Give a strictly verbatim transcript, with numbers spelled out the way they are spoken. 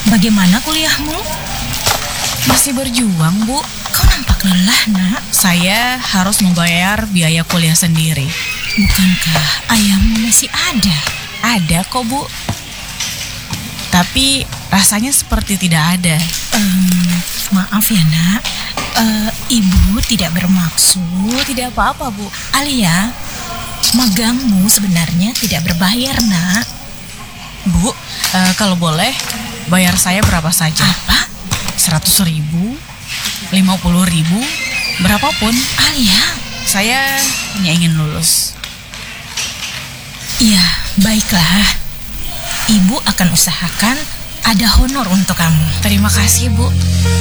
Bagaimana kuliahmu? Masih berjuang, Bu. Kau nampak lelah, nak. Saya harus membayar biaya kuliah sendiri. Bukankah ayahmu masih ada? Ada kok, Bu. Tapi rasanya seperti tidak ada. Em, maaf ya, nak. Eh, ibu tidak bermaksud. Tidak apa-apa, Bu. Alia, magangmu sebenarnya tidak berbayar, nak. Bu, eh, kalau boleh, bayar saya berapa saja? Apa? Seratus ribu, lima puluh ribu, berapapun. Alia? Saya hanya ingin lulus. Ya, baiklah. Ibu akan usahakan ada honor untuk kamu. Terima kasih, Bu.